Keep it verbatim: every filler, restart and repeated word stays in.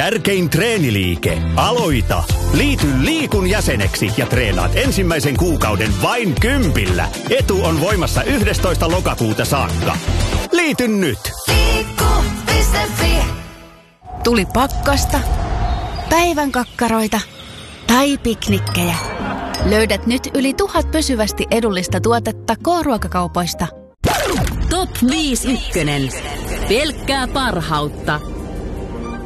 Tärkein treeniliike. Aloita! Liity Liikun jäseneksi ja treenaat ensimmäisen kuukauden vain kympillä. Etu on voimassa yhdestoista lokakuuta saakka. Liity nyt! Liikku piste fi. Tuli pakkasta, päivän kakkaroita tai piknikkejä. Löydät nyt yli tuhat pysyvästi edullista tuotetta K-ruokakaupoista. Top viisi ykkönen. Pelkkää parhautta.